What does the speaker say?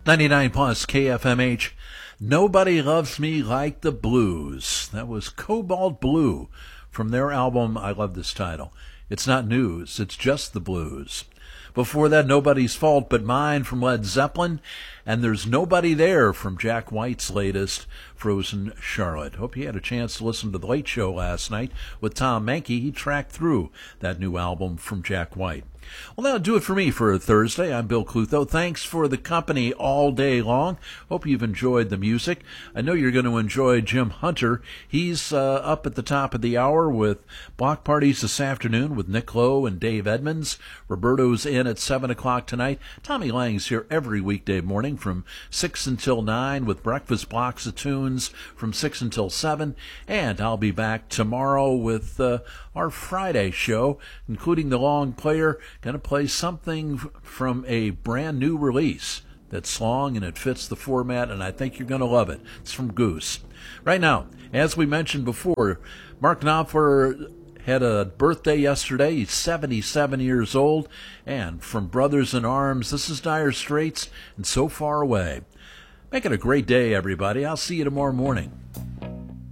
99 plus KFMH. Nobody Loves Me Like the Blues. That was Cobalt Blue from their album. I love this title. It's not news, it's just the blues. Before that, Nobody's Fault But Mine from Led Zeppelin. And There's Nobody There from Jack White's latest, Frozen Charlotte. Hope you had a chance to listen to The Late Show last night with Tom Mankey. He tracked through that new album from Jack White. Well, that'll do it for me for a Thursday. I'm Bill Clutho. Thanks for the company all day long. Hope you've enjoyed the music. I know you're going to enjoy Jim Hunter. He's up at the top of the hour with block parties this afternoon with Nick Lowe and Dave Edmonds. Roberto's in at 7 o'clock tonight. Tommy Lang's here every weekday morning from 6 until 9 with breakfast blocks of tunes from 6 until 7. And I'll be back tomorrow with our Friday show, including the long player. Going to play something from a brand new release that's long and it fits the format, and I think you're going to love it. It's from Goose. Right now, as we mentioned before, Mark Knopfler had a birthday yesterday. He's 77 years old. And from Brothers in Arms, this is Dire Straits and So Far Away. Make it a great day, everybody. I'll see you tomorrow morning.